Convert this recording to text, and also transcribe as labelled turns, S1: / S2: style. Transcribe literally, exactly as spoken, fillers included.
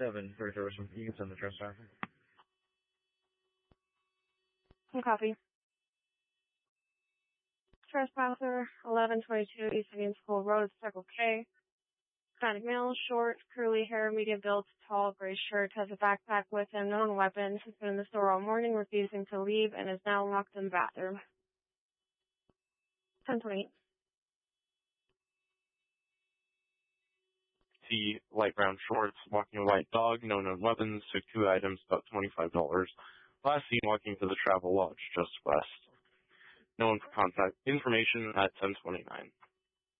S1: seven for Jerusalem. You can send the trespasser.
S2: Copy. Trespasser, eleven twenty-two East Indian School Road, Circle K. Hispanic male, short, curly hair, medium build, tall, gray shirt, has a backpack with him, known weapon, has been in the store all morning, refusing to leave, and is now locked in the bathroom. ten twenty-eight.
S3: T, light brown shorts, walking a white dog, no known weapons, took two items, about twenty-five dollars. Last seen walking to the Travel Lodge, just west. No one for contact information at ten twenty-nine.